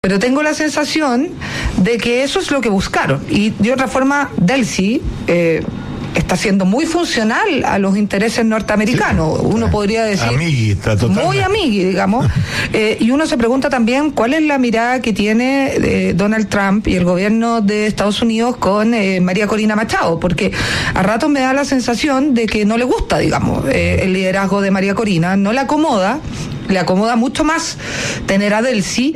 Pero tengo la sensación de que eso es lo que buscaron. Y de otra forma, Delcy está siendo muy funcional a los intereses norteamericanos. Sí, uno podría decir... Amiguita, totalmente. Muy amigui, digamos. Y uno se pregunta también cuál es la mirada que tiene Donald Trump y el gobierno de Estados Unidos con María Corina Machado, porque a ratos me da la sensación de que no le gusta, digamos, el liderazgo de María Corina, no le acomoda. Le acomoda mucho más tener a Delcy,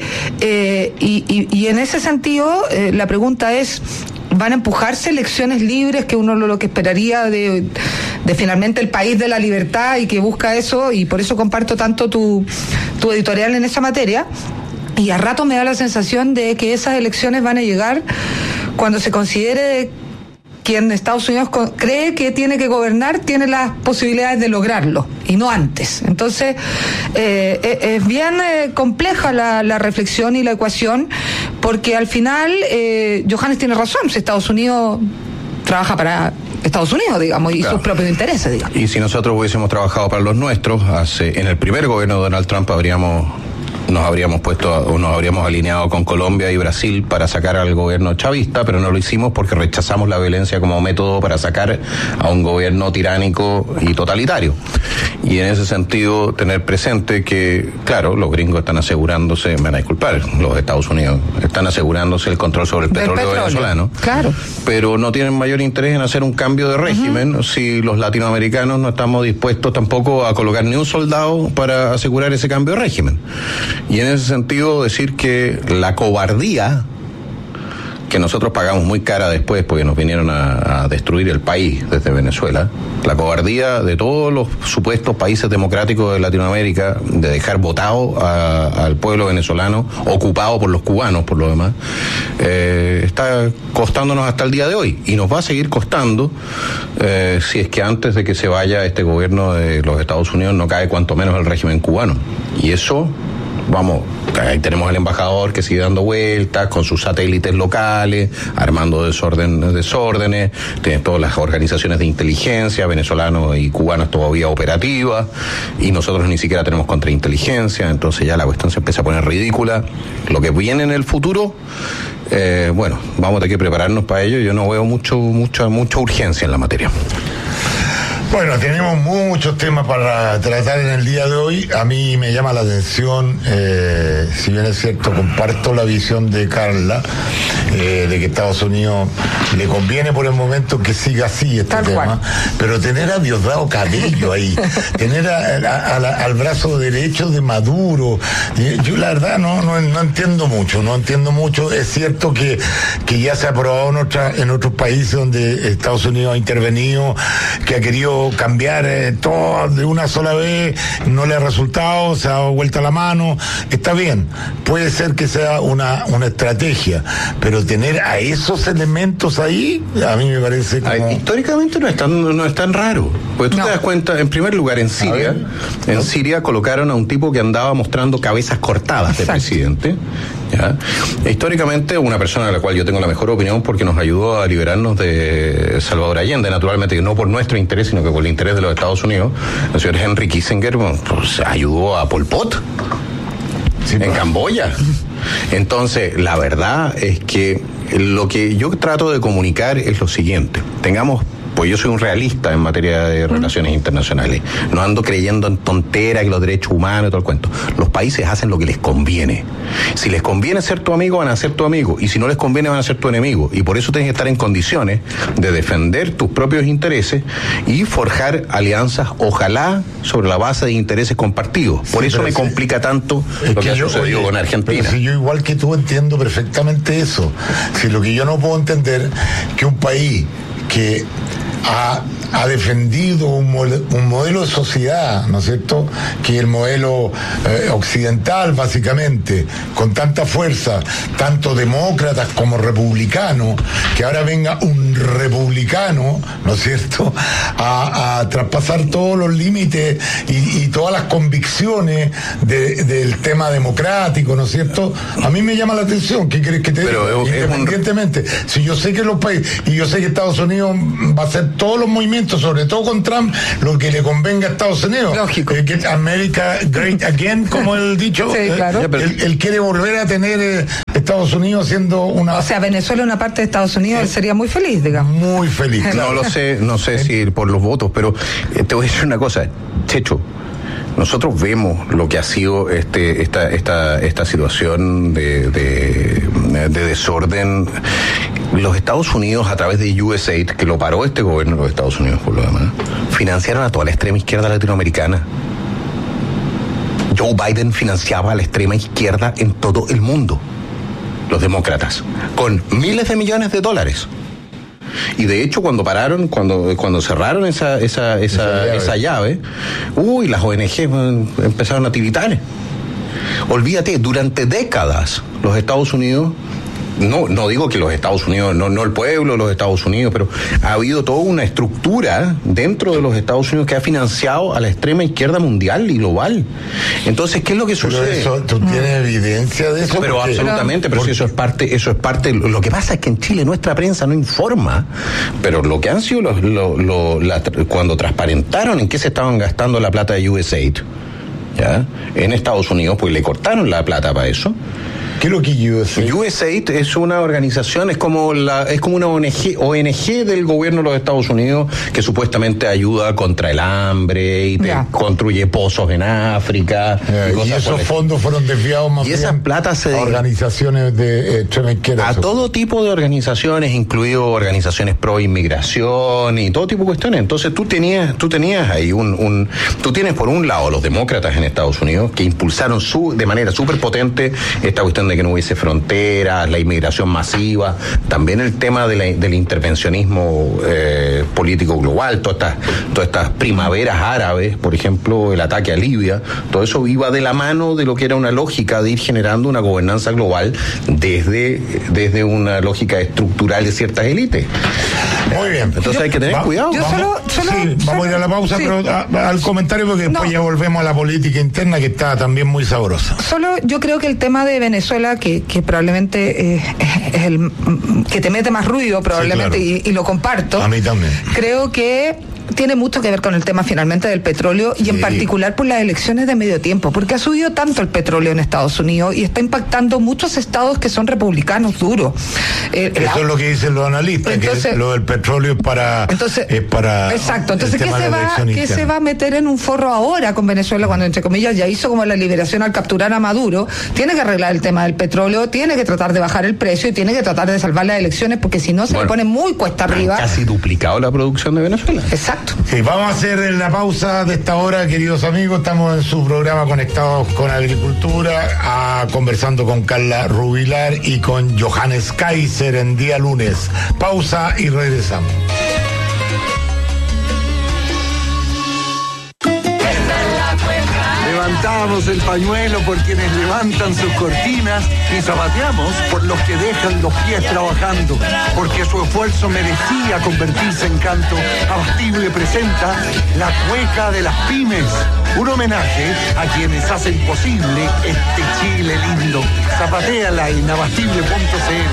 y en ese sentido la pregunta es, ¿van a empujarse elecciones libres, que uno lo que esperaría de finalmente el país de la libertad y que busca eso? Y por eso comparto tanto tu editorial en esa materia. Y a rato me da la sensación de que esas elecciones van a llegar cuando se considere quien Estados Unidos cree que tiene que gobernar tiene las posibilidades de lograrlo, y no antes. Entonces, es bien compleja la reflexión y la ecuación, porque al final, Johannes tiene razón, si Estados Unidos trabaja para Estados Unidos, digamos, y claro, sus propios intereses, digamos. Y si nosotros hubiésemos trabajado para los nuestros, en el primer gobierno de Donald Trump nos habríamos alineado con Colombia y Brasil para sacar al gobierno chavista, pero no lo hicimos porque rechazamos la violencia como método para sacar a un gobierno tiránico y totalitario. Y en ese sentido, tener presente que, claro, los gringos están asegurándose, me van a disculpar, los Estados Unidos están asegurándose el control sobre el petróleo venezolano, claro, pero no tienen mayor interés en hacer un cambio de régimen si los latinoamericanos no estamos dispuestos tampoco a colocar ni un soldado para asegurar ese cambio de régimen. Y en ese sentido decir que la cobardía que nosotros pagamos muy cara después porque nos vinieron a destruir el país desde Venezuela, la cobardía de todos los supuestos países democráticos de Latinoamérica de dejar votado al pueblo venezolano, ocupado por los cubanos por lo demás, está costándonos hasta el día de hoy, y nos va a seguir costando si es que antes de que se vaya este gobierno de los Estados Unidos no cae cuanto menos el régimen cubano. Y eso, vamos, ahí tenemos al embajador que sigue dando vueltas con sus satélites locales, armando desórdenes, tiene todas las organizaciones de inteligencia, venezolanos y cubanos todavía operativas, y nosotros ni siquiera tenemos contrainteligencia. Entonces ya la cuestión se empieza a poner ridícula. Lo que viene en el futuro, bueno, vamos a tener que prepararnos para ello. Yo no veo mucha urgencia en la materia. Bueno, tenemos muchos temas para tratar en el día de hoy. A mí me llama la atención, si bien es cierto, comparto la visión de Carla, de que Estados Unidos le conviene por el momento que siga así este Tal tema, cual. pero tener a Diosdado Cabello ahí, tener al brazo derecho de Maduro, yo la verdad no entiendo mucho. Es cierto que ya se ha aprobado en otros países donde Estados Unidos ha intervenido, que ha querido cambiar todo de una sola vez, no le ha resultado, se ha dado vuelta la mano. Está bien, puede ser que sea una estrategia, pero tener a esos elementos ahí, a mí me parece como... Históricamente no es tan raro, porque tú te das cuenta, en primer lugar, en Siria colocaron a un tipo que andaba mostrando cabezas cortadas de presidente. ¿Ya? Históricamente, una persona a la cual yo tengo la mejor opinión porque nos ayudó a liberarnos de Salvador Allende, naturalmente, que no por nuestro interés, sino que por el interés de los Estados Unidos, el señor Henry Kissinger, pues, ayudó a Pol Pot en Camboya. Entonces, la verdad es que lo que yo trato de comunicar es lo siguiente: pues yo soy un realista en materia de relaciones internacionales. No ando creyendo en tonteras, que los derechos humanos y todo el cuento. Los países hacen lo que les conviene. Si les conviene ser tu amigo, van a ser tu amigo. Y si no les conviene, van a ser tu enemigo. Y por eso tienes que estar en condiciones de defender tus propios intereses y forjar alianzas, ojalá, sobre la base de intereses compartidos. Por eso me complica tanto lo que ha sucedido con Argentina. Pero si yo, igual que tú, entiendo perfectamente eso. Si lo que yo no puedo entender, que un país que ha defendido un modelo de sociedad, ¿no es cierto?, que el modelo occidental, básicamente, con tanta fuerza, tanto demócratas como republicanos, que ahora venga un republicano, ¿no es cierto?, a traspasar todos los límites y todas las convicciones del tema democrático, ¿no es cierto? A mí me llama la atención. ¿Qué crees que te diga? Independientemente, si yo sé que los países, y yo sé que Estados Unidos va a hacer todos los movimientos, sobre todo con Trump, lo que le convenga a Estados Unidos. Lógico. Get America Great Again, como el dicho. Sí, claro. Él quiere volver a tener Estados Unidos siendo una... O sea, Venezuela una parte de Estados Unidos, él sería muy feliz, digamos. Muy feliz. No lo sé, no sé si por los votos, pero te voy a decir una cosa, Checho. Nosotros vemos lo que ha sido esta situación de desorden. Los Estados Unidos, a través de USAID, que lo paró este gobierno de los Estados Unidos por lo demás, financiaron a toda la extrema izquierda latinoamericana. Joe Biden financiaba a la extrema izquierda en todo el mundo, los demócratas, con miles de millones de dólares. Y de hecho, cuando cerraron esa llave, las ONG empezaron a tiritar. Olvídate, durante décadas los Estados Unidos, no digo que los Estados Unidos, no el pueblo de los Estados Unidos, pero ha habido toda una estructura dentro de los Estados Unidos que ha financiado a la extrema izquierda mundial y global. Entonces, ¿qué es lo que sucede? Pero ¿tú tienes evidencia de eso? Pero absolutamente, pero si eso es parte. Lo que pasa es que en Chile nuestra prensa no informa, pero lo que han sido cuando transparentaron en qué se estaban gastando la plata de USAID, ¿ya? En Estados Unidos, pues le cortaron la plata para eso. ¿Qué es lo que USAID? USAID es una organización, es como una ONG del gobierno de los Estados Unidos que supuestamente ayuda contra el hambre y construye pozos en África. Y esos fondos fueron desviados más bien a organizaciones de extrema izquierda. A todo tipo de organizaciones, incluido organizaciones pro inmigración y todo tipo de cuestiones. Entonces tú tenías ahí tú tienes por un lado los demócratas en Estados Unidos que impulsaron de manera súper potente esta cuestión de que no hubiese fronteras, la inmigración masiva, también el tema del intervencionismo político global, todas estas primaveras árabes, por ejemplo, el ataque a Libia, todo eso iba de la mano de lo que era una lógica de ir generando una gobernanza global desde una lógica estructural de ciertas élites. Muy bien. Entonces hay que tener cuidado. Vamos a ir a la pausa, pero al comentario, porque después ya volvemos a la política interna, que está también muy sabrosa. Solo yo creo que el tema de Venezuela, que probablemente es el que te mete más ruido, probablemente, sí, claro. y lo comparto. A mí también. Creo que tiene mucho que ver con el tema finalmente del petróleo y en particular por las elecciones de medio tiempo, porque ha subido tanto el petróleo en Estados Unidos y está impactando muchos estados que son republicanos duros. Eso es lo que dicen los analistas, entonces, que lo del petróleo es para exacto. Entonces, ¿qué se va a meter en un forro ahora con Venezuela cuando, entre comillas, ya hizo como la liberación al capturar a Maduro? Tiene que arreglar el tema del petróleo, tiene que tratar de bajar el precio y tiene que tratar de salvar las elecciones, porque si no se le pone muy cuesta arriba. Casi duplicado la producción de Venezuela. Exacto. Sí, vamos a hacer la pausa de esta hora, queridos amigos. Estamos en su programa Conectados con Agricultura, conversando con Carla Rubilar y con Johannes Kaiser en día lunes. Pausa y regresamos. Levantamos el pañuelo por quienes levantan sus cortinas y zapateamos por los que dejan los pies trabajando, porque su esfuerzo merecía convertirse en canto. Abastible presenta La Cueca de las Pymes, un homenaje a quienes hacen posible este Chile lindo. Zapatéala en abastible.cl.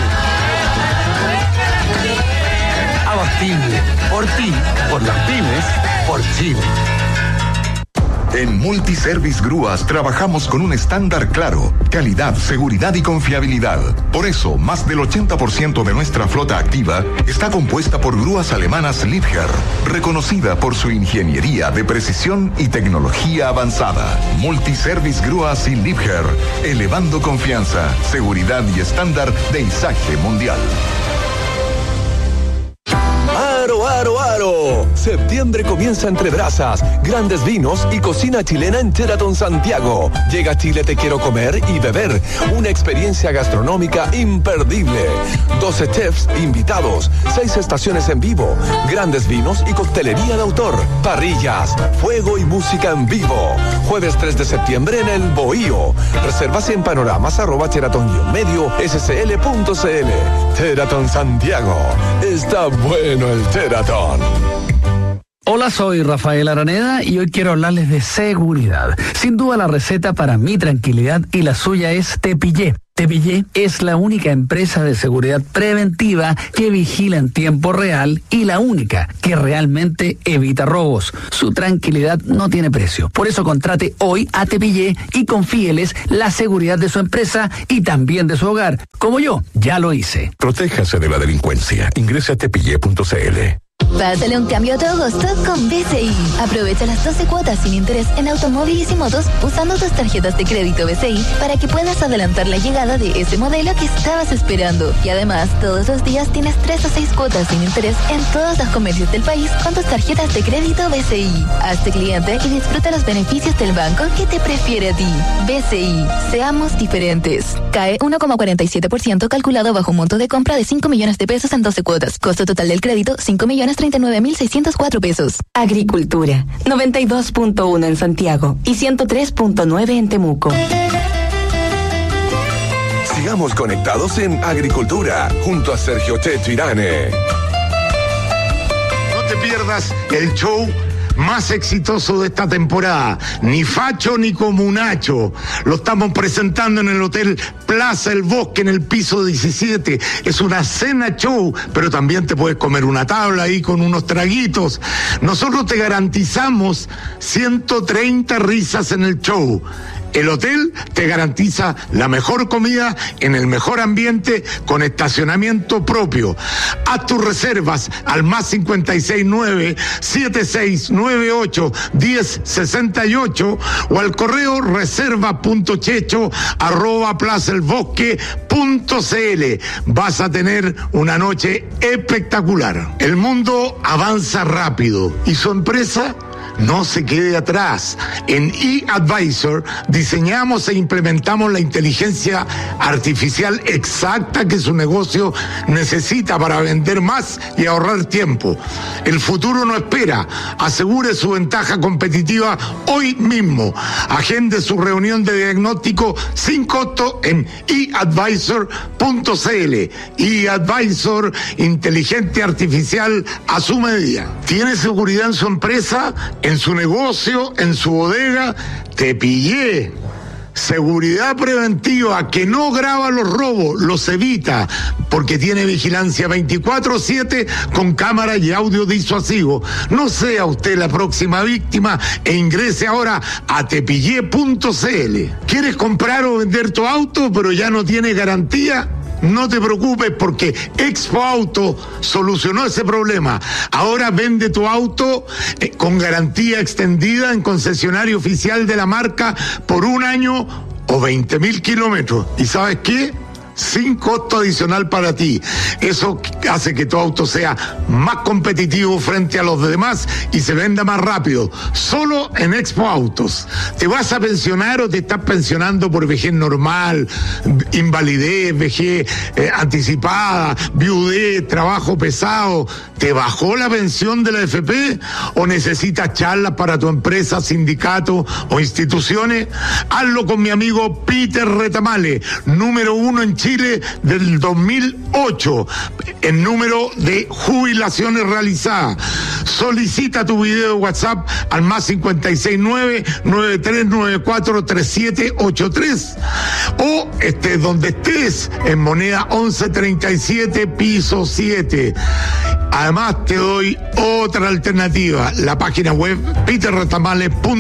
Abastible, por ti, por las pymes, por Chile. En Multiservice Grúas trabajamos con un estándar claro: calidad, seguridad y confiabilidad. Por eso, más del 80% de nuestra flota activa está compuesta por grúas alemanas Liebherr, reconocida por su ingeniería de precisión y tecnología avanzada. Multiservice Grúas y Liebherr, elevando confianza, seguridad y estándar de izaje mundial. ¡Aro, aro, aro! Septiembre comienza entre brasas, grandes vinos y cocina chilena en Sheraton Santiago. Llega a Chile Te Quiero Comer y Beber, una experiencia gastronómica imperdible. 12 chefs invitados, 6 estaciones en vivo, grandes vinos y coctelería de autor, parrillas, fuego y música en vivo. Jueves 3 de septiembre en el Bohío. Reservas en panoramas @Sheraton-medio scl.cl. Sheraton Santiago. Está bueno el Sheraton. Hola, soy Rafael Araneda y hoy quiero hablarles de seguridad. Sin duda la receta para mi tranquilidad y la suya es Tepillé. Tepillé es la única empresa de seguridad preventiva que vigila en tiempo real y la única que realmente evita robos. Su tranquilidad no tiene precio. Por eso contrate hoy a Tepillé y confíeles la seguridad de su empresa y también de su hogar, como yo ya lo hice. Protéjase de la delincuencia. Ingrese a tepillé.cl. Pásale un cambio a tu agosto con BCI. Aprovecha las 12 cuotas sin interés en automóviles y motos usando tus tarjetas de crédito BCI para que puedas adelantar la llegada de ese modelo que estabas esperando. Y además, todos los días tienes 3 a 6 cuotas sin interés en todos los comercios del país con tus tarjetas de crédito BCI. Hazte cliente y disfruta los beneficios del banco que te prefiere a ti. BCI. Seamos diferentes. Cae 1,47% calculado bajo un monto de compra de 5 millones de pesos en 12 cuotas. Costo total del crédito, 5.039.604 pesos. Agricultura, 92.1 en Santiago y 103.9 en Temuco. Sigamos conectados en Agricultura, junto a Sergio Checho Irane. No te pierdas el show más exitoso de esta temporada, ni facho ni comunacho. Lo estamos presentando en el Hotel Plaza El Bosque, en el piso 17. Es una cena show, pero también te puedes comer una tabla ahí con unos traguitos. Nosotros te garantizamos 130 risas en el show. El hotel te garantiza la mejor comida en el mejor ambiente con estacionamiento propio. Haz tus reservas al +569-7698-1068 o al correo reserva.checho@plazaelbosque.cl. Vas a tener una noche espectacular. El mundo avanza rápido y su empresa no se quede atrás. En eAdvisor diseñamos e implementamos la inteligencia artificial exacta que su negocio necesita para vender más y ahorrar tiempo. El futuro no espera. Asegure su ventaja competitiva hoy mismo. Agende su reunión de diagnóstico sin costo en eAdvisor.cl. eAdvisor, inteligente artificial a su medida. ¿Tiene seguridad en su empresa, en su negocio, en su bodega? Tepillé. Seguridad preventiva que no graba los robos, los evita, porque tiene vigilancia 24/7 con cámara y audio disuasivo. No sea usted la próxima víctima e ingrese ahora a tepillé.cl. ¿Quieres comprar o vender tu auto pero ya no tiene garantía? No te preocupes porque Expo Auto solucionó ese problema. Ahora vende tu auto con garantía extendida en concesionario oficial de la marca por 1 año o 20.000 kilómetros. ¿Y sabes qué? Sin costo adicional para ti. Eso hace que tu auto sea más competitivo frente a los demás y se venda más rápido. Solo en Expo Autos. ¿Te vas a pensionar o te estás pensionando por vejez normal, invalidez, vejez anticipada, viudez, trabajo pesado? ¿Te bajó la pensión de la AFP o necesitas charlas para tu empresa, sindicato o instituciones? Hazlo con mi amigo Peter Retamale, número 1 en Chile del 2008 en número de jubilaciones realizadas. Solicita tu video de WhatsApp al +569-9394-3783 o estés donde estés, en moneda 1137 piso 7. Además te doy otra alternativa, la página web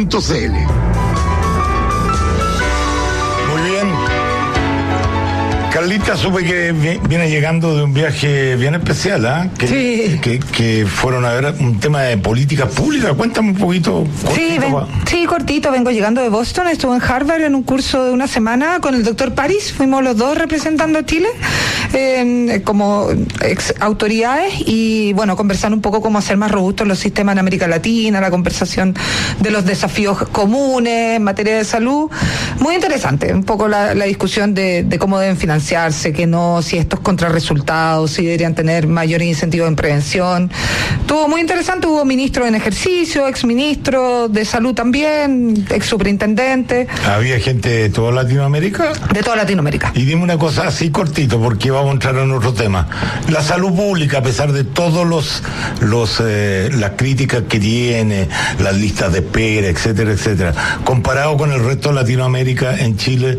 peterretamale.cl. Muy bien. Carlita, supe que viene llegando de un viaje bien especial, ¿ah? Sí. Que fueron a ver un tema de políticas públicas. Cuéntame un poquito. Sí, cortito. Vengo llegando de Boston. Estuve en Harvard en un curso de una semana con el doctor París. Fuimos los dos representando a Chile como ex autoridades y, bueno, conversar un poco cómo hacer más robustos los sistemas en América Latina, la conversación de los desafíos comunes en materia de salud. Muy interesante. Un poco la discusión de cómo deben financiarse, que no, si estos contrarresultados, si deberían tener mayores incentivos en prevención. Estuvo muy interesante, hubo ministro en ejercicio, exministro de salud también, ex superintendente. ¿Había gente de toda Latinoamérica? De toda Latinoamérica. Y dime una cosa así cortito, porque vamos a entrar en otro tema. La salud pública, a pesar de todos las críticas que tiene, las listas de espera, etcétera, etcétera, comparado con el resto de Latinoamérica, en Chile,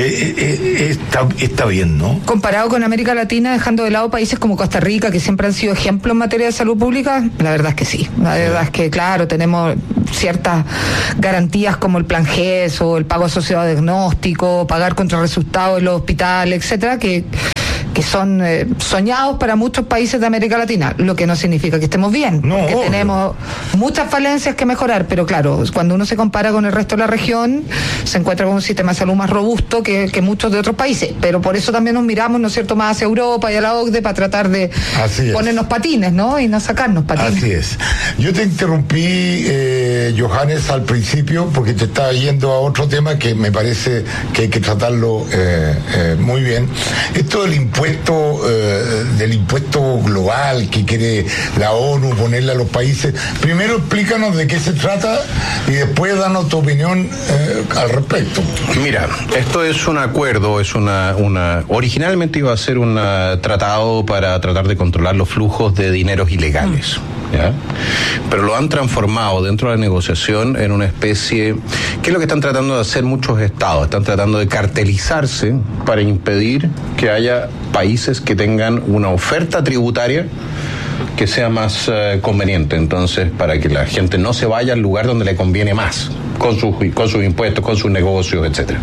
está bien, ¿no? Comparado con América Latina, dejando de lado países como Costa Rica, que siempre han sido ejemplo en materia de salud pública, la verdad es que sí. La verdad es que, claro, tenemos ciertas garantías como el plan GES o el pago asociado a diagnóstico, pagar contra resultados en los hospitales, etcétera, que son soñados para muchos países de América Latina, lo que no significa que estemos bien, porque tenemos muchas falencias que mejorar, pero claro, cuando uno se compara con el resto de la región, se encuentra con un sistema de salud más robusto que muchos de otros países, pero por eso también nos miramos, ¿no es cierto?, más hacia Europa y a la OCDE para tratar de ponernos patines, ¿no?, y no sacarnos patines. Así es. Yo te interrumpí, Johannes, al principio, porque te estaba yendo a otro tema que me parece que hay que tratarlo muy bien. Esto del impuesto global que quiere la ONU ponerle a los países. Primero explícanos de qué se trata y después danos tu opinión al respecto. Mira, esto es un acuerdo, originalmente iba a ser un tratado para tratar de controlar los flujos de dineros ilegales. ¿Ya? Pero lo han transformado dentro de la negociación en una especie, ¿qué es lo que están tratando de hacer muchos estados? Están tratando de cartelizarse para impedir que haya países que tengan una oferta tributaria que sea más conveniente, entonces, para que la gente no se vaya al lugar donde le conviene más, con sus impuestos, con sus negocios, etcétera.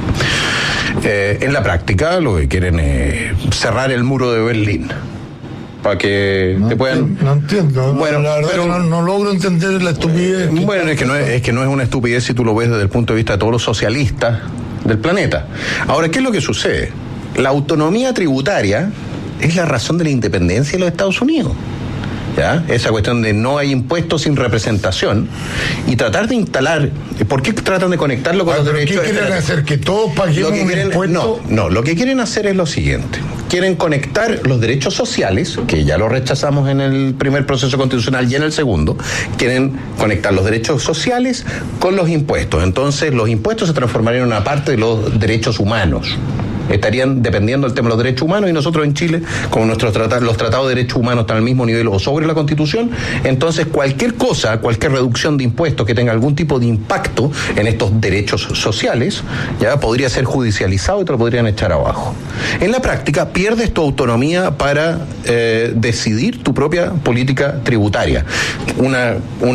En la práctica lo que quieren es cerrar el muro de Berlín, para que te puedan... No entiendo. Bueno, la verdad, pero no logro entender la estupidez. Bueno, es que no es una estupidez si tú lo ves desde el punto de vista de todos los socialistas del planeta. Ahora, ¿qué es lo que sucede? La autonomía tributaria es la razón de la independencia de los Estados Unidos. ¿Ya? Esa cuestión de no hay impuestos sin representación y tratar de instalar, ¿por qué tratan de conectarlo con los derechos? ¿Qué quieren hacer? ¿Que todos paguemos un impuesto? No, lo que quieren hacer es lo siguiente: quieren conectar los derechos sociales, que ya lo rechazamos en el primer proceso constitucional y en el segundo. Quieren conectar los derechos sociales con los impuestos. Entonces los impuestos se transformarían en una parte de los derechos humanos. Estarían dependiendo del tema de los derechos humanos, y nosotros en Chile, como los tratados de derechos humanos están al mismo nivel o sobre la Constitución, entonces cualquier reducción de impuestos que tenga algún tipo de impacto en estos derechos sociales, ya podría ser judicializado y te lo podrían echar abajo. En la práctica pierdes tu autonomía para decidir tu propia política tributaria. Una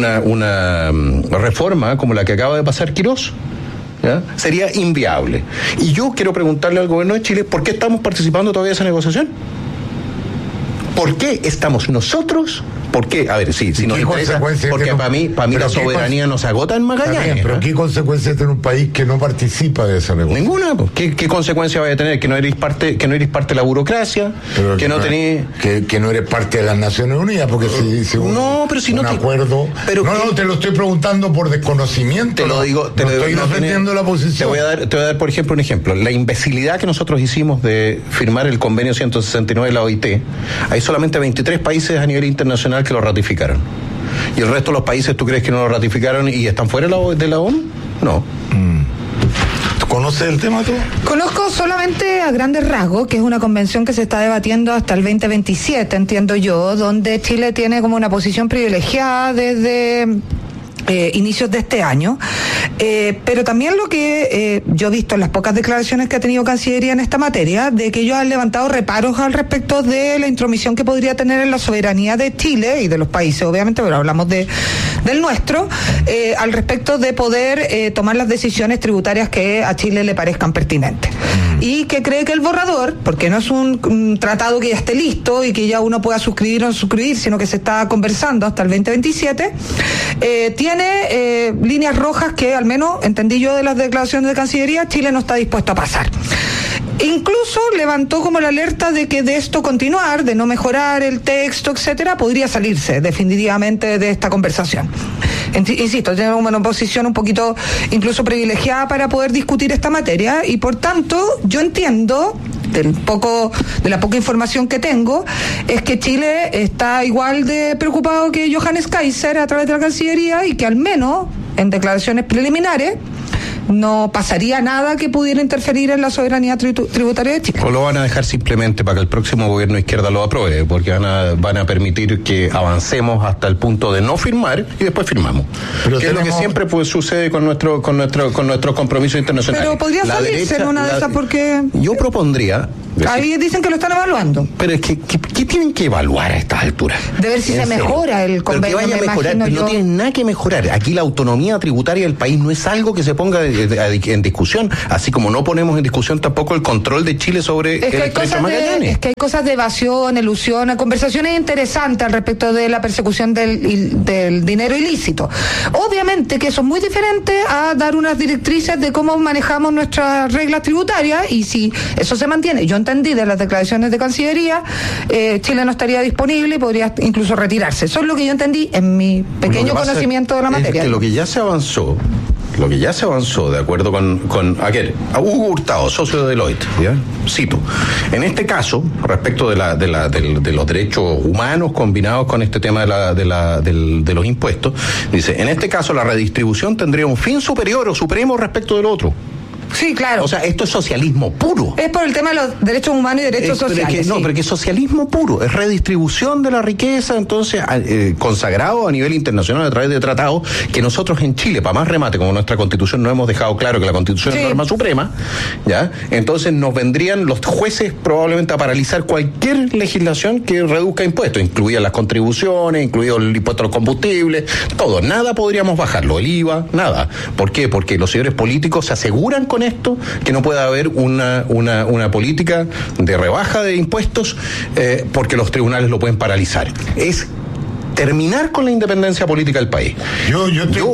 reforma como la que acaba de pasar Quirós, ¿ya? Sería inviable. Y yo quiero preguntarle al gobierno de Chile, ¿por qué estamos participando todavía de esa negociación? ¿Por qué estamos nosotros? ¿Por qué? A ver, si nos interesa, porque para mí la soberanía no se agota en Magallanes. Bien, pero ¿qué consecuencias tiene un país que no participa de esa negociación? Ninguna. ¿Qué consecuencia vaya a tener? Que no eres parte de la burocracia, pero que no tenés... Que no eres parte de las Naciones Unidas, porque si acuerdo... No, te lo estoy preguntando por desconocimiento. Te lo digo. Estoy defendiendo la posición. Te voy a dar, por ejemplo, un ejemplo. La imbecilidad que nosotros hicimos de firmar el convenio 169 de la OIT. Hay solamente 23 países a nivel internacional que lo ratificaron. ¿Y el resto de los países tú crees que no lo ratificaron y están fuera de la ONU? No. ¿Conoces el tema tú? Conozco solamente a grandes rasgos, que es una convención que se está debatiendo hasta el 2027, entiendo yo, donde Chile tiene como una posición privilegiada desde inicios de este año, pero también lo que yo he visto en las pocas declaraciones que ha tenido Cancillería en esta materia, de que ellos han levantado reparos al respecto de la intromisión que podría tener en la soberanía de Chile y de los países, obviamente, pero hablamos del nuestro, al respecto de poder tomar las decisiones tributarias que a Chile le parezcan pertinentes. Y que cree que el borrador, porque no es un tratado que ya esté listo y que ya uno pueda suscribir o no suscribir, sino que se está conversando hasta el 2027, tiene líneas rojas que, al menos entendí yo de las declaraciones de Cancillería, Chile no está dispuesto a pasar. Incluso levantó como la alerta de que de esto continuar, de no mejorar el texto, etcétera, podría salirse definitivamente de esta conversación. Insisto, tiene una posición un poquito incluso privilegiada para poder discutir esta materia y, por tanto, yo entiendo, de la poca información que tengo, es que Chile está igual de preocupado que Johannes Kaiser a través de la Cancillería y que, al menos en declaraciones preliminares, no pasaría nada que pudiera interferir en la soberanía tributaria de Chile. O lo van a dejar simplemente para que el próximo gobierno de izquierda lo apruebe, porque van a permitir que avancemos hasta el punto de no firmar y después firmamos. Pero que es lo que siempre sucede con nuestros compromisos internacionales. Pero podría salirse en una de esas, porque yo propondría. Ahí dicen que lo están evaluando. Pero es que ¿qué tienen que evaluar a estas alturas? De ver si se mejora el convenio. Pero que vaya a mejorar, pero no tienen nada que mejorar. Aquí la autonomía tributaria del país no es algo que se ponga en discusión, así como no ponemos en discusión tampoco el control de Chile sobre el Estrecho de Magallanes. Es que hay cosas de evasión, elusión, conversaciones interesantes al respecto de la persecución del dinero ilícito. Obviamente que eso es muy diferente a dar unas directrices de cómo manejamos nuestras reglas tributarias, y si eso se mantiene, yo entendí de las declaraciones de Cancillería, Chile no estaría disponible y podría incluso retirarse. Eso es lo que yo entendí en mi pequeño conocimiento de la materia. Es que lo que ya se avanzó, de acuerdo con aquel, a Hugo Hurtado, socio de Deloitte, ¿ya? Cito, en este caso, respecto de los derechos humanos combinados con este tema de los impuestos, dice, en este caso la redistribución tendría un fin superior o supremo respecto del otro. Sí, claro. O sea, esto es socialismo puro. Es por el tema de los derechos humanos y derechos sociales. Pero que es socialismo puro, es redistribución de la riqueza, entonces, consagrado a nivel internacional a través de tratados que nosotros en Chile, para más remate, como nuestra Constitución no hemos dejado claro que la Constitución es norma suprema, ¿ya? Entonces nos vendrían los jueces probablemente a paralizar cualquier legislación que reduzca impuestos, incluidas las contribuciones, incluido el impuesto a los combustibles, todo, nada podríamos bajarlo, el IVA, nada. ¿Por qué? Porque los señores políticos se aseguran con esto que no pueda haber una política de rebaja de impuestos porque los tribunales lo pueden paralizar. Es terminar con la independencia política del país. Yo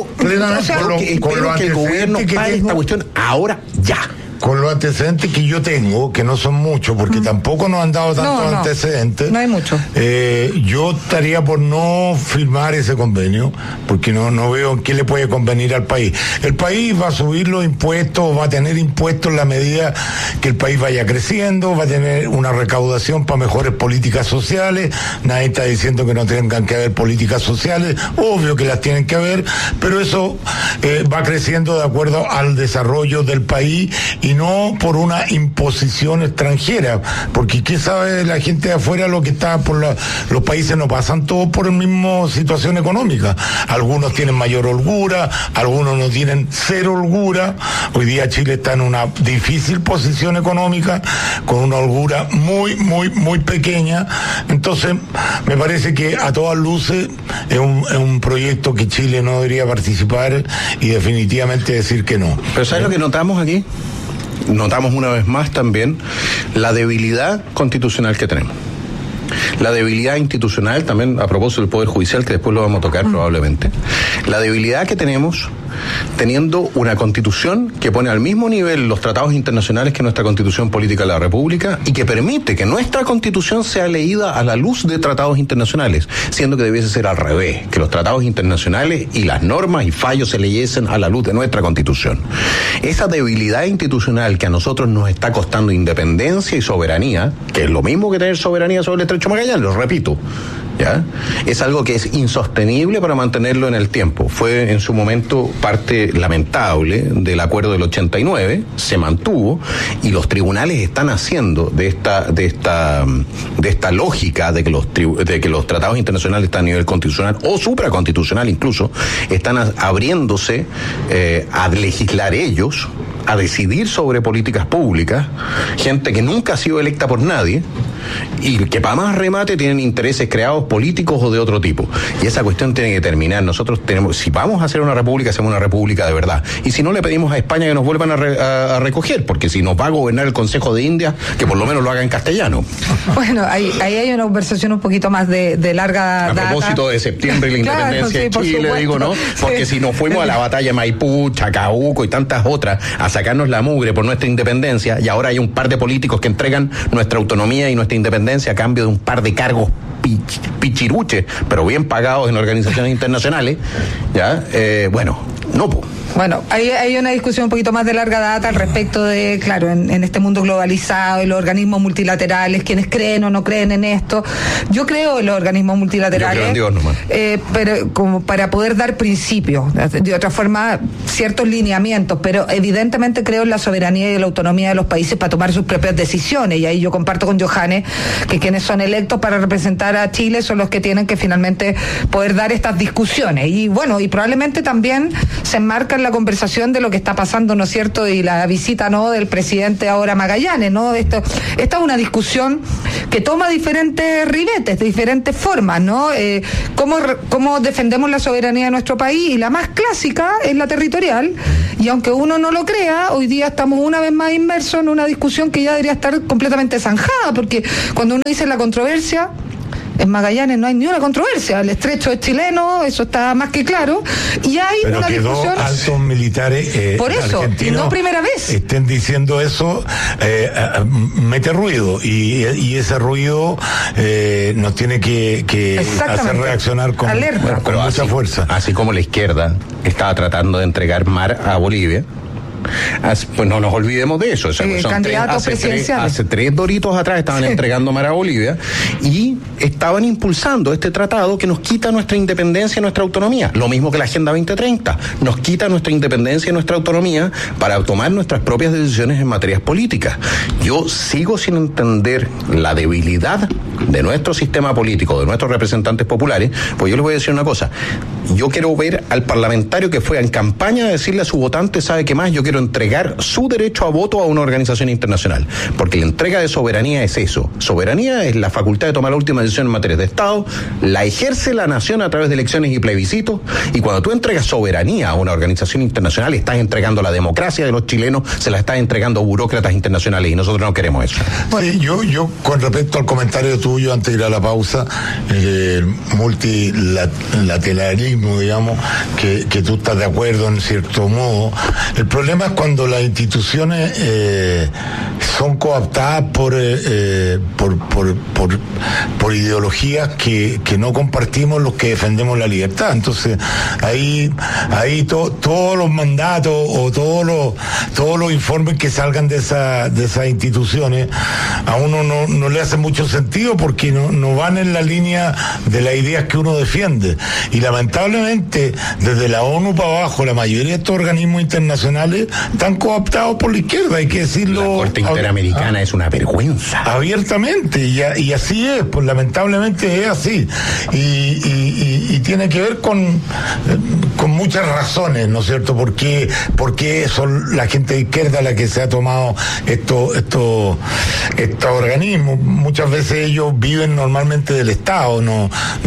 espero que el gobierno pare esta cuestión ahora ya. Con los antecedentes que yo tengo, que no son muchos, porque tampoco nos han dado tantos antecedentes. No hay mucho. Yo estaría por no firmar ese convenio, porque no veo en qué le puede convenir al país. El país va a subir los impuestos, va a tener impuestos en la medida que el país vaya creciendo, va a tener una recaudación para mejores políticas sociales. Nadie está diciendo que no tengan que haber políticas sociales, obvio que las tienen que haber, pero eso va creciendo de acuerdo al desarrollo del país y no por una imposición extranjera, porque qué sabe la gente de afuera lo que está por los países no pasan todos por la misma situación económica. Algunos tienen mayor holgura, algunos no tienen cero holgura. Hoy día Chile está en una difícil posición económica, con una holgura muy, muy, muy pequeña. Entonces, me parece que a todas luces es un proyecto que Chile no debería participar y definitivamente decir que no. Pero ¿sabes lo que notamos aquí? Notamos una vez más también la debilidad constitucional que tenemos. La debilidad institucional, también a propósito del Poder Judicial, que después lo vamos a tocar probablemente. La debilidad que tenemos teniendo una constitución que pone al mismo nivel los tratados internacionales que nuestra constitución política de la República y que permite que nuestra constitución sea leída a la luz de tratados internacionales, siendo que debiese ser al revés, que los tratados internacionales y las normas y fallos se leyesen a la luz de nuestra constitución. Esa debilidad institucional que a nosotros nos está costando independencia y soberanía, que es lo mismo que tener soberanía sobre el Estrecho de Magallanes, lo repito, ¿ya? Es algo que es insostenible para mantenerlo en el tiempo. Fue en su momento parte lamentable del acuerdo del 89, se mantuvo, y los tribunales están haciendo de esta lógica de que los tratados internacionales están a nivel constitucional o supraconstitucional incluso, están abriéndose a legislar ellos, a decidir sobre políticas públicas, gente que nunca ha sido electa por nadie y que para más remate tienen intereses creados políticos o de otro tipo. Y esa cuestión tiene que terminar. Nosotros tenemos, si vamos a hacer una república, hacemos una república de verdad. Y si no, le pedimos a España que nos vuelvan a recoger, porque si nos va a gobernar el Consejo de India, que por lo menos lo haga en castellano. Bueno, ahí hay una conversación un poquito más de larga data. A propósito de septiembre y la independencia de Chile, digo, ¿no? Porque si nos fuimos a la batalla de Maipú, Chacabuco y tantas otras a sacarnos la mugre por nuestra independencia, y ahora hay un par de políticos que entregan nuestra autonomía y nuestra independencia a cambio de un par de cargos pichiruches, pero bien pagados en organizaciones internacionales, ¿ya? Bueno, hay una discusión un poquito más de larga data al respecto de, claro, en este mundo globalizado y los organismos multilaterales, quienes creen o no creen en esto. Yo creo en los organismos multilaterales. Yo creo en Dios nomás. Pero como para poder dar principios, de otra forma, ciertos lineamientos, pero evidentemente creo en la soberanía y la autonomía de los países para tomar sus propias decisiones, y ahí yo comparto con Johannes que quienes son electos para representar a Chile son los que tienen que finalmente poder dar estas discusiones. Y bueno, y probablemente también se enmarca en la conversación de lo que está pasando, ¿no es cierto? Y la visita, ¿no?, del presidente ahora Magallanes, ¿no? Esta es una discusión que toma diferentes ribetes, de diferentes formas, ¿no? ¿Cómo defendemos la soberanía de nuestro país? Y la más clásica es la territorial, y aunque uno no lo crea, hoy día estamos una vez más inmersos en una discusión que ya debería estar completamente zanjada, porque cuando uno dice la controversia, en Magallanes no hay ni una controversia, el estrecho es chileno, eso está más que claro, y hay pero una discusión. Altos militares por eso, y no primera vez. Estén diciendo eso, mete ruido, y ese ruido nos tiene que hacer reaccionar con mucha fuerza. Así como la izquierda estaba tratando de entregar mar a Bolivia, pues no nos olvidemos de eso. Hace tres doritos atrás estaban entregando mar a Bolivia y estaban impulsando este tratado que nos quita nuestra independencia y nuestra autonomía. Lo mismo que la Agenda 2030. Nos quita nuestra independencia y nuestra autonomía para tomar nuestras propias decisiones en materias políticas. Yo sigo sin entender la debilidad de nuestro sistema político, de nuestros representantes populares, pues yo les voy a decir una cosa. Yo quiero ver al parlamentario que fue en campaña a decirle a su votante, ¿sabe qué más? Yo quiero entregar su derecho a voto a una organización internacional, porque la entrega de soberanía es eso. Soberanía es la facultad de tomar la última decisión en materia de Estado, la ejerce la nación a través de elecciones y plebiscitos, y cuando tú entregas soberanía a una organización internacional, estás entregando la democracia de los chilenos, se la estás entregando a burócratas internacionales, y nosotros no queremos eso. Sí, yo con respecto al comentario tuyo antes de ir a la pausa, el multilateralismo, digamos, que tú estás de acuerdo en cierto modo. El problema es cuando las instituciones son cooptadas por ideologías que no compartimos los que defendemos la libertad. Entonces ahí todos los mandatos o todos los informes que salgan de esas instituciones a uno no le hace mucho sentido, porque no van en la línea de las ideas que uno defiende. Y lamentablemente desde la ONU para abajo la mayoría de estos organismos internacionales están cooptados por la izquierda, hay que decirlo. La Corte Interamericana es una vergüenza. Abiertamente, y así es, pues lamentablemente es así. Y tiene que ver con muchas razones, ¿no es cierto? Porque son la gente de izquierda la que se ha tomado estos organismos. Muchas veces ellos viven normalmente del Estado, no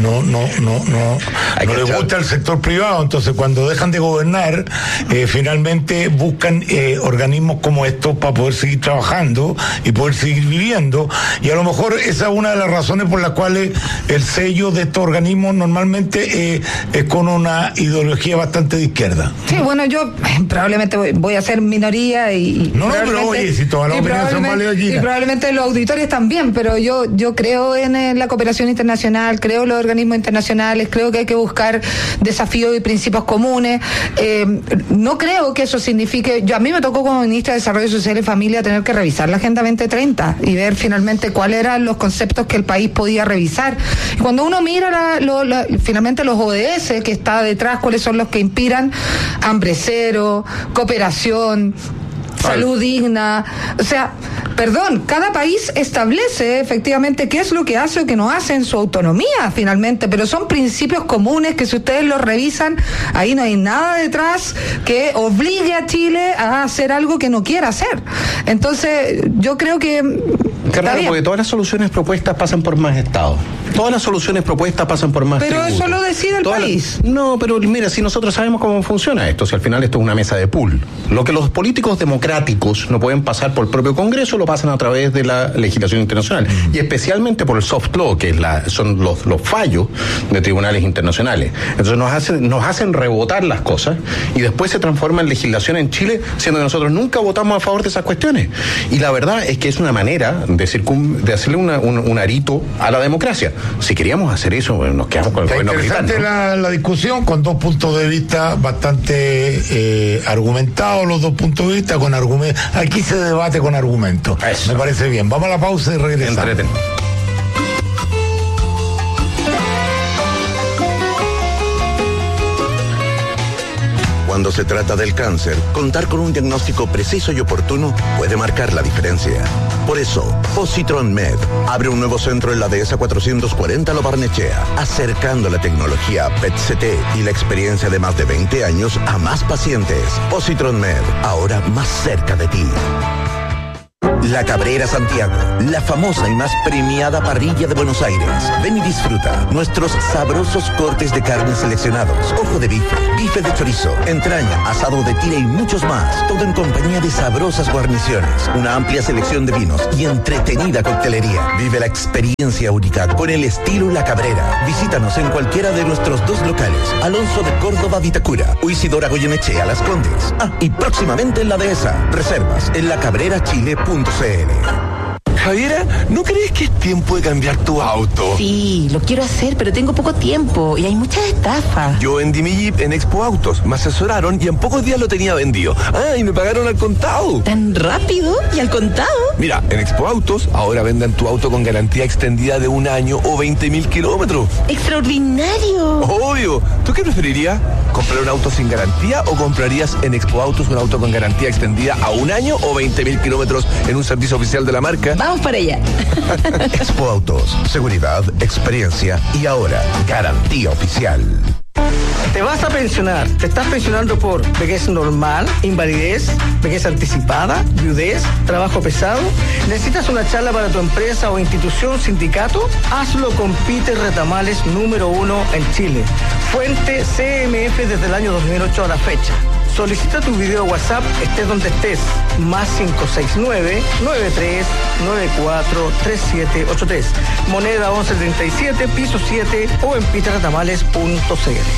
les gusta el sector privado, entonces cuando dejan de gobernar, finalmente buscan organismos como estos para poder seguir trabajando y poder seguir viviendo, y a lo mejor esa es una de las razones por las cuales el sello de estos organismos normalmente es con una ideología ideología bastante de izquierda. Sí, bueno, yo probablemente voy a ser minoría y no, pero oye, si todas las opiniones son válidas aquí. Y probablemente los auditores también, pero yo creo en la cooperación internacional, creo en los organismos internacionales, creo que hay que buscar desafíos y principios comunes. No creo que eso signifique, a mí me tocó como ministra de Desarrollo Social y Familia tener que revisar la Agenda 2030 y ver finalmente cuáles eran los conceptos que el país podía revisar. Y cuando uno mira finalmente los ODS que está detrás, cuáles son los que inspiran hambre cero, cooperación, salud digna, o sea, perdón, cada país establece efectivamente qué es lo que hace o que no hace en su autonomía finalmente, pero son principios comunes que si ustedes los revisan, ahí no hay nada detrás que obligue a Chile a hacer algo que no quiera hacer. Entonces, yo creo que claro, porque todas las soluciones propuestas pasan por más Estado. Todas las soluciones propuestas pasan por más Pero tributo. eso lo decide el país. No, pero mira, si nosotros sabemos cómo funciona esto, si al final esto es una mesa de pool. Lo que los políticos democráticos no pueden pasar por el propio Congreso, lo pasan a través de la legislación internacional. Y especialmente por el soft law, que son los fallos de tribunales internacionales. Entonces nos hacen rebotar las cosas y después se transforma en legislación en Chile, siendo que nosotros nunca votamos a favor de esas cuestiones. Y la verdad es que es una manera de hacerle un arito a la democracia. Si queríamos hacer eso, nos quedamos con el gobierno militar. Interesante la discusión, con dos puntos de vista bastante argumentados, los dos puntos de vista con argumentos. Aquí se debate con argumentos. Me parece bien. Vamos a la pausa y regresamos. Entretenido. Cuando se trata del cáncer, contar con un diagnóstico preciso y oportuno puede marcar la diferencia. Por eso, Positron Med abre un nuevo centro en la Dehesa 440 Lo Barnechea, acercando la tecnología PET-CT y la experiencia de más de 20 años a más pacientes. Positron Med, ahora más cerca de ti. La Cabrera Santiago, la famosa y más premiada parrilla de Buenos Aires. Ven y disfruta nuestros sabrosos cortes de carne seleccionados, ojo de bife, bife de chorizo, entraña, asado de tira y muchos más. Todo en compañía de sabrosas guarniciones, una amplia selección de vinos y entretenida coctelería. Vive la experiencia única con el estilo La Cabrera. Visítanos en cualquiera de nuestros dos locales, Alonso de Córdoba Vitacura o Isidora Goyenechea Las Condes. Y próximamente en la Dehesa. Reservas en lacabrerachile.cl. Javiera, ¿no crees que es tiempo de cambiar tu auto? Sí, lo quiero hacer, pero tengo poco tiempo y hay muchas estafas. Yo vendí mi Jeep en Expo Autos, me asesoraron y en pocos días lo tenía vendido. Y me pagaron al contado. ¿Tan rápido y al contado? Mira, en Expo Autos ahora venden tu auto con garantía extendida de 1 año o 20.000 kilómetros. ¡Extraordinario! Obvio. ¿Tú qué preferirías? ¿Comprar un auto sin garantía o comprarías en Expo Autos un auto con garantía extendida a 1 año o 20.000 kilómetros en un servicio oficial de la marca? Vamos para allá. Expo Autos, seguridad, experiencia y ahora garantía oficial. Te vas a pensionar. Te estás pensionando por vejez normal, invalidez, vejez anticipada, viudez, trabajo pesado. ¿Necesitas una charla para tu empresa o institución, sindicato? Hazlo con Peter Retamales, número 1 en Chile. Fuente CMF desde el año 2008 a la fecha. Solicita tu video WhatsApp, estés donde estés, más 569-9394-3783. Moneda 1137, piso 7 o en peterretamales.cl.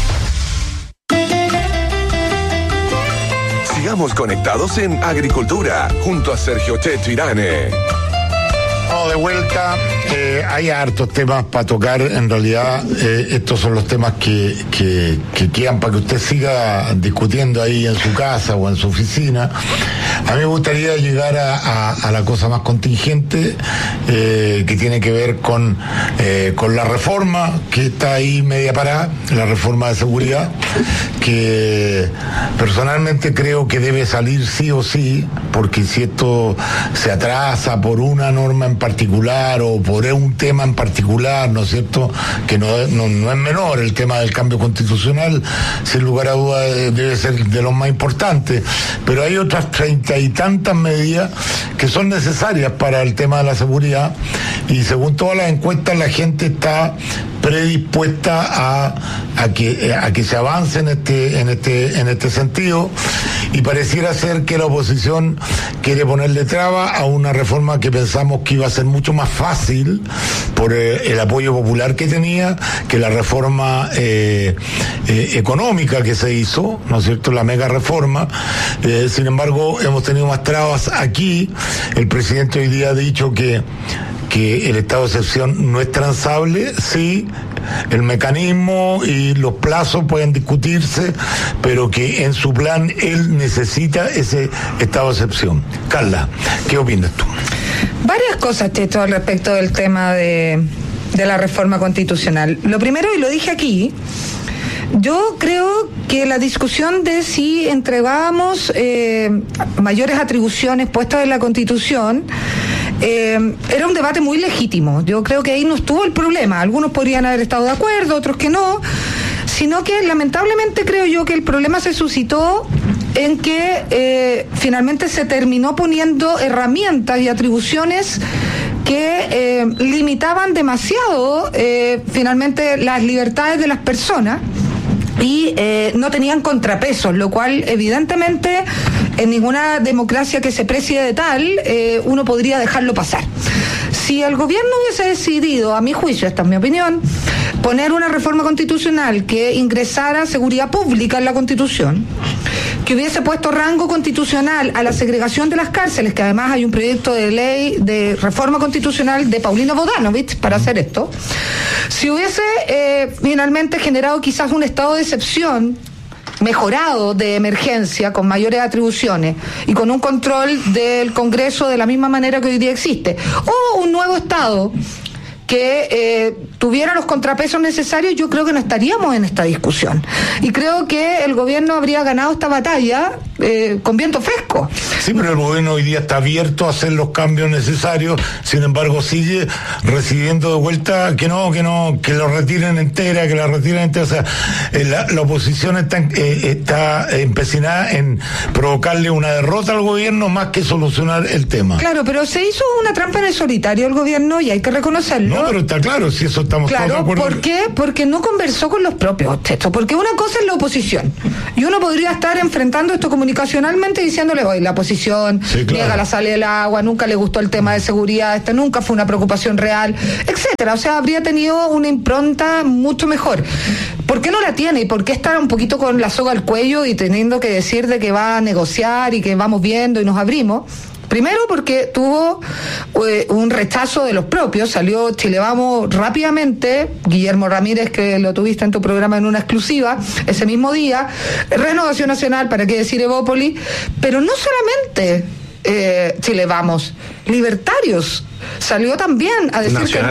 Sigamos conectados en Agricultura, junto a Sergio Checho Irane. De vuelta, hay hartos temas para tocar. En realidad, estos son los temas que quedan para que usted siga discutiendo ahí en su casa o en su oficina. A mí me gustaría llegar a la cosa más contingente, que tiene que ver con la reforma que está ahí media parada, la reforma de seguridad, que personalmente creo que debe salir sí o sí, porque si esto se atrasa por una norma en particular o por un tema en particular, ¿no es cierto?, que no es menor, el tema del cambio constitucional, sin lugar a dudas debe ser de los más importantes, pero hay otras 30 y tantas medidas que son necesarias para el tema de la seguridad, y según todas las encuestas la gente está predispuesta a que se avance en este sentido, y pareciera ser que la oposición quiere ponerle traba a una reforma que pensamos que iba a ser mucho más fácil por el apoyo popular que tenía, que la reforma económica que se hizo, ¿no es cierto?, la mega reforma. Sin embargo, hemos tenido más trabas aquí. El presidente hoy día ha dicho que el estado de excepción no es transable. Sí, el mecanismo y los plazos pueden discutirse, pero que en su plan él necesita ese estado de excepción. Carla, ¿qué opinas tú? Varias cosas, Checho, al respecto del tema de la reforma constitucional. Lo primero, y lo dije aquí, yo creo que la discusión de si entregábamos mayores atribuciones puestas en la Constitución era un debate muy legítimo. Yo creo que ahí no estuvo el problema. Algunos podrían haber estado de acuerdo, otros que no, sino que lamentablemente creo yo que el problema se suscitó en que finalmente se terminó poniendo herramientas y atribuciones que limitaban demasiado finalmente las libertades de las personas y no tenían contrapesos, lo cual evidentemente en ninguna democracia que se precie de tal uno podría dejarlo pasar. Si el gobierno hubiese decidido, a mi juicio, esta es mi opinión, poner una reforma constitucional que ingresara seguridad pública en la Constitución, que hubiese puesto rango constitucional a la segregación de las cárceles, que además hay un proyecto de ley de reforma constitucional de Paulino Bodanovich para hacer esto, si hubiese finalmente generado quizás un estado de excepción mejorado de emergencia con mayores atribuciones y con un control del Congreso de la misma manera que hoy día existe, o un nuevo estado que tuviera los contrapesos necesarios, yo creo que no estaríamos en esta discusión. Y creo que el gobierno habría ganado esta batalla con viento fresco. Sí, pero el gobierno hoy día está abierto a hacer los cambios necesarios, sin embargo sigue recibiendo de vuelta que lo retiren entera, O sea, la oposición está empecinada en provocarle una derrota al gobierno más que solucionar el tema. Claro, pero se hizo una trampa en el solitario el gobierno y hay que reconocerlo. No, pero está claro, si eso estamos todos de acuerdo. ¿Por qué? Porque no conversó con los propios textos. Porque una cosa es la oposición. Y uno podría estar enfrentando esto comunicacionalmente diciéndole, oye, la oposición niega la sal y el agua, nunca le gustó el tema de seguridad, nunca fue una preocupación real, etcétera. O sea, habría tenido una impronta mucho mejor. ¿Por qué no la tiene? ¿Y por qué estar un poquito con la soga al cuello y teniendo que decir de que va a negociar y que vamos viendo y nos abrimos? Primero porque tuvo un rechazo de los propios, salió Chile Vamos rápidamente, Guillermo Ramírez, que lo tuviste en tu programa en una exclusiva, ese mismo día, Renovación Nacional, para qué decir Evópolis, pero no solamente Chile Vamos, Libertarios salió también a decir Nacional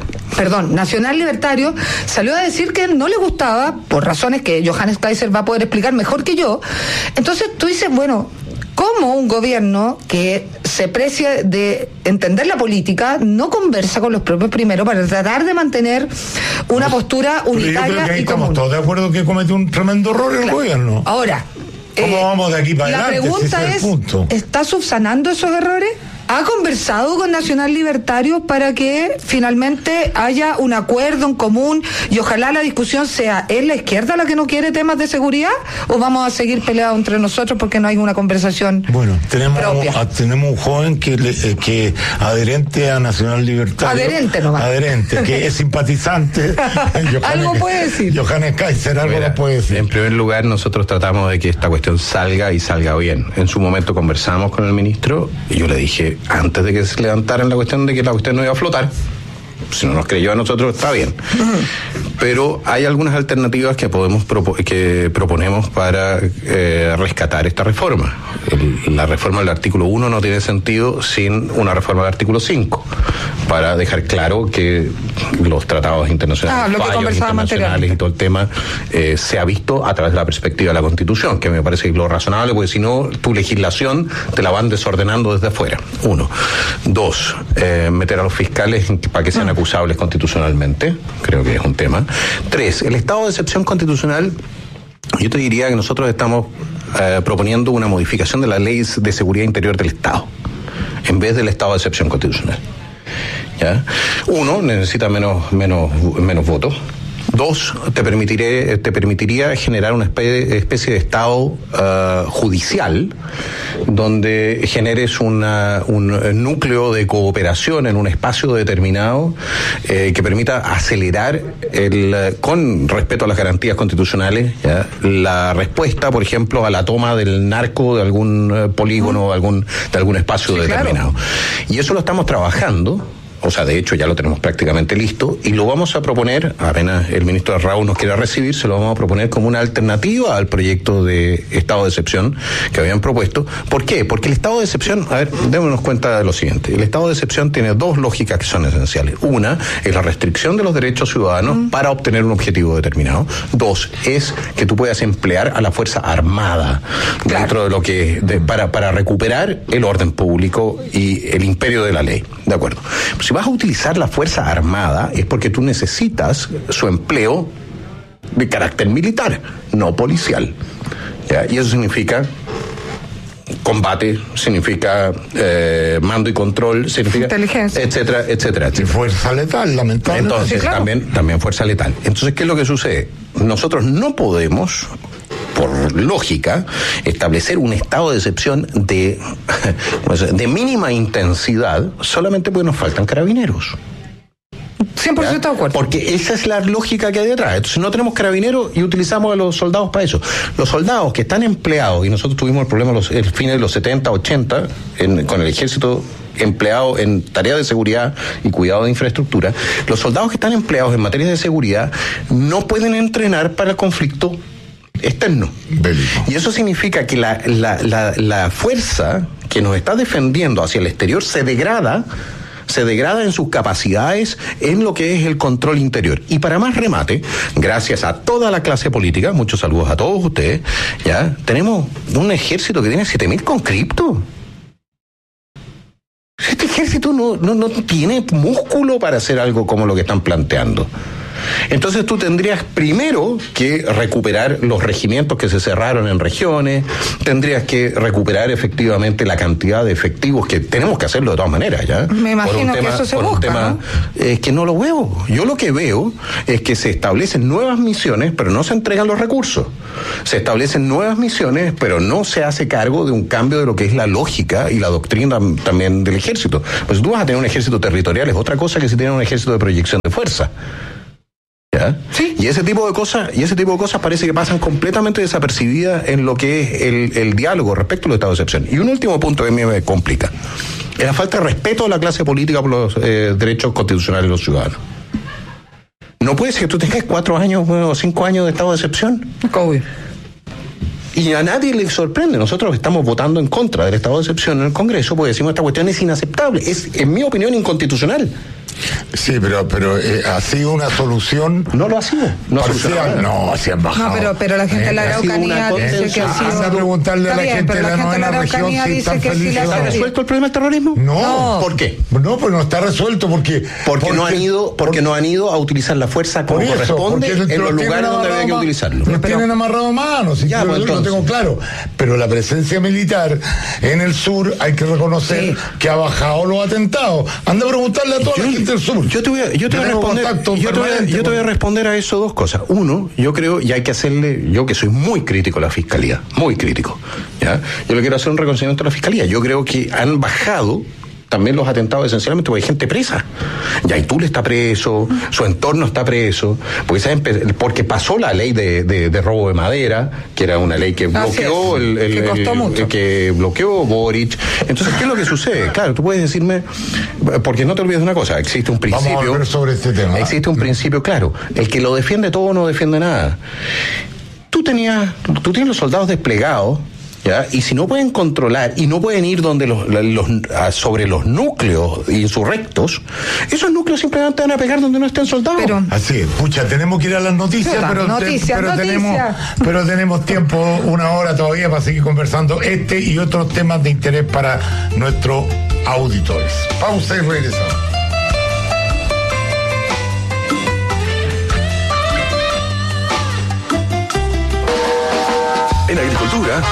Libertario salió a decir que no le gustaba, por razones que Johannes Kaiser va a poder explicar mejor que yo. Entonces tú dices, bueno, ¿cómo un gobierno que se precia de entender la política no conversa con los propios primero para tratar de mantener una postura unitaria? Yo creo que ahí y estamos común. todos de acuerdo que comete un tremendo error el gobierno. Ahora, ¿cómo vamos de aquí para la adelante? pregunta es, ¿está subsanando esos errores? ¿Ha conversado con Nacional Libertario para que finalmente haya un acuerdo en común y ojalá la discusión sea, ¿es la izquierda la que no quiere temas de seguridad o vamos a seguir peleados entre nosotros porque no hay una conversación propia? Tenemos un joven que adherente a Nacional Libertario. Adherente, que es simpatizante. Algo puede decir. Johannes Kaiser, algo lo puede decir. En primer lugar, nosotros tratamos de que esta cuestión salga y salga bien. En su momento conversamos con el ministro y yo le dije, antes de que se levantaran la cuestión de que la cuestión no iba a flotar, si no nos creyó a nosotros está bien, pero hay algunas alternativas que proponemos para rescatar esta reforma. La reforma del artículo 1 no tiene sentido sin una reforma del artículo 5, para dejar claro que los tratados internacionales, fallos internacionales y todo el tema se ha visto a través de la perspectiva de la Constitución, que me parece lo razonable, porque si no, tu legislación te la van desordenando desde afuera. 1. 2. Meter a los fiscales para que sean acusables constitucionalmente, creo que es un tema. 3. El estado de excepción constitucional, yo te diría que nosotros estamos proponiendo una modificación de la ley de seguridad interior del Estado, en vez del estado de excepción constitucional. ¿ya? Uno, necesita menos votos. Dos, te permitiría generar una especie de estado judicial donde generes un núcleo de cooperación en un espacio determinado que permita acelerar con respeto a las garantías constitucionales, ¿ya? La respuesta, por ejemplo, a la toma del narco de algún polígono o de algún espacio determinado. Claro. Y eso lo estamos trabajando. O sea, de hecho ya lo tenemos prácticamente listo y lo vamos a proponer, apenas el ministro Raúl nos quiera recibir, se lo vamos a proponer como una alternativa al proyecto de estado de excepción que habían propuesto. ¿Por qué? Porque el estado de excepción, a ver, démonos cuenta de lo siguiente, el estado de excepción tiene dos lógicas que son esenciales. Una es la restricción de los derechos ciudadanos para obtener un objetivo determinado. Dos, es que tú puedas emplear a la Fuerza Armada dentro de lo que, para recuperar el orden público y el imperio de la ley. ¿De acuerdo? Si vas a utilizar la Fuerza Armada es porque tú necesitas su empleo de carácter militar, no policial. ¿Ya? Y eso significa combate, significa mando y control, significa inteligencia, etcétera, etcétera, etcétera. Y fuerza letal, lamentablemente. Entonces, sí, claro. también fuerza letal. Entonces, ¿qué es lo que sucede? Nosotros no podemos, por lógica, establecer un estado de excepción de mínima intensidad solamente porque nos faltan carabineros. 100% de acuerdo. Porque esa es la lógica que hay detrás. Entonces no tenemos carabineros y utilizamos a los soldados para eso. Los soldados que están empleados, y nosotros tuvimos el problema el fines de los 70, 80, con el ejército empleado en tareas de seguridad y cuidado de infraestructura, los soldados que están empleados en materia de seguridad no pueden entrenar para el conflicto externo. Bélico. Y eso significa que la fuerza que nos está defendiendo hacia el exterior se degrada en sus capacidades en lo que es el control interior. Y para más remate, gracias a toda la clase política, muchos saludos a todos ustedes, ya tenemos un ejército que tiene 7.000 conscriptos. Este ejército no tiene músculo para hacer algo como lo que están planteando. Entonces tú tendrías primero que recuperar los regimientos que se cerraron en regiones, tendrías que recuperar efectivamente la cantidad de efectivos, que tenemos que hacerlo de todas maneras, ¿ya? Me imagino que eso se busca, ¿no? Es que no lo veo. Yo lo que veo es que se establecen nuevas misiones, pero no se entregan los recursos. Se establecen nuevas misiones, pero no se hace cargo de un cambio de lo que es la lógica y la doctrina también del ejército. Pues si tú vas a tener un ejército territorial, es otra cosa que si tienes un ejército de proyección de fuerza. ¿Ya? Sí. Y ese tipo de cosas parece que pasan completamente desapercibidas en lo que es el diálogo respecto al estado de excepción. Y un último punto que a mí me complica es la falta de respeto a la clase política por los derechos constitucionales de los ciudadanos. No puede ser que tú tengas 4 años o 5 años de estado de excepción. COVID. Y a nadie le sorprende. Nosotros estamos votando en contra del estado de excepción en el Congreso porque decimos esta cuestión es inaceptable, es, en mi opinión, inconstitucional. Sí, pero ha sido una solución. No lo ha sido. No parcial, no, se han bajado. No, pero la gente de la Araucanía dice que ha sido. Anda a preguntarle a la gente de la novena región si están felices. ¿Está resuelto el problema del terrorismo? No. ¿Por qué? No, pues no está resuelto porque no han ido a utilizar la fuerza como corresponde en los lugares donde había que utilizarlo. Los tienen amarrado a mano, si yo lo tengo claro. Pero la presencia militar en el sur hay que reconocer que ha bajado los atentados. Anda a preguntarle a toda la gente del sur. Yo te voy a responder a eso 2 cosas. Uno, yo creo, y hay que hacerle, yo que soy muy crítico a la Fiscalía, muy crítico, ¿ya? Yo le quiero hacer un reconocimiento a la Fiscalía. Yo creo que han bajado también los atentados esencialmente porque hay gente presa. Yaitul está preso, su entorno está preso, porque pasó la ley de robo de madera, que era una ley que bloqueó que bloqueó Boric. Entonces, ¿qué es lo que sucede? Claro, tú puedes decirme, porque no te olvides de una cosa, existe un principio. Vamos a ver sobre este tema. Existe un principio, claro. El que lo defiende todo no defiende nada. Tú tienes los soldados desplegados, ¿ya? Y si no pueden controlar y no pueden ir donde sobre los núcleos insurrectos, esos núcleos simplemente van a pegar donde no estén soldados. Así es, pucha, tenemos que ir a las noticias, pero tenemos tiempo, 1 hora todavía para seguir conversando y otros temas de interés para nuestros auditores. Pausa y regresamos. En agricultura,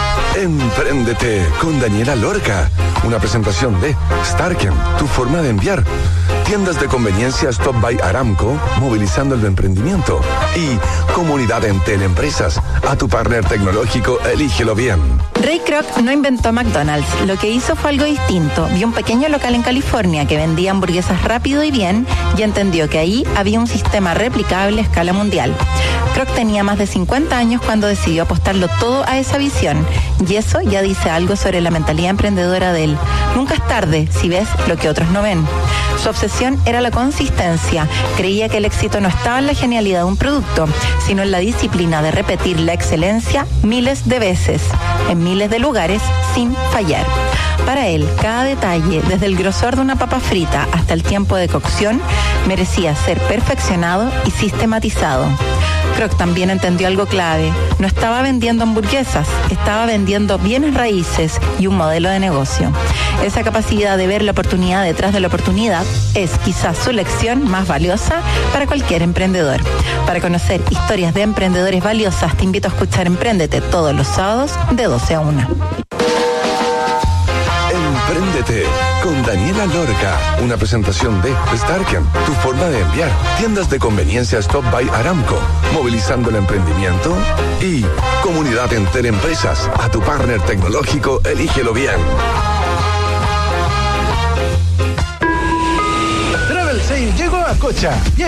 Empréndete con Daniela Lorca. Una presentación de Starken, tu forma de enviar. Tiendas de conveniencia Stop by Aramco, movilizando el emprendimiento. Y Comunidad Entel Empresas, a tu partner tecnológico, elígelo bien. Ray Kroc no inventó McDonald's, lo que hizo fue algo distinto. Vio un pequeño local en California que vendía hamburguesas rápido y bien y entendió que ahí había un sistema replicable a escala mundial. Kroc tenía más de 50 años cuando decidió apostarlo todo a esa visión y eso ya dice algo sobre la mentalidad emprendedora de él. Nunca es tarde si ves lo que otros no ven. Su obsesión era la consistencia. Creía que el éxito no estaba en la genialidad de un producto, sino en la disciplina de repetir la excelencia miles de veces, en miles de lugares, sin fallar. Para él, cada detalle, desde el grosor de una papa frita hasta el tiempo de cocción, merecía ser perfeccionado y sistematizado. Kroc también entendió algo clave. No estaba vendiendo hamburguesas, estaba vendiendo bienes raíces y un modelo de negocio. Esa capacidad de ver la oportunidad detrás de la oportunidad es quizás su lección más valiosa para cualquier emprendedor. Para conocer historias de emprendedores valiosas, te invito a escuchar Empréndete todos los sábados de 12 a 1. Empréndete con Daniela Lorca, una presentación de Starken, tu forma de enviar. Tiendas de conveniencia Stop by Aramco, movilizando el emprendimiento. Y Comunidad Entel Empresas, a tu partner tecnológico, elígelo bien. Travel Sale llegó a Cocha.